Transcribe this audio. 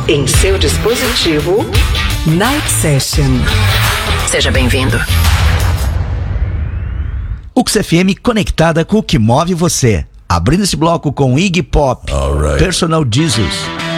Em seu dispositivo, Night Session. Seja bem-vindo. UX FM conectada com o que move você. Abrindo esse bloco com Iggy Pop, Personal Jesus.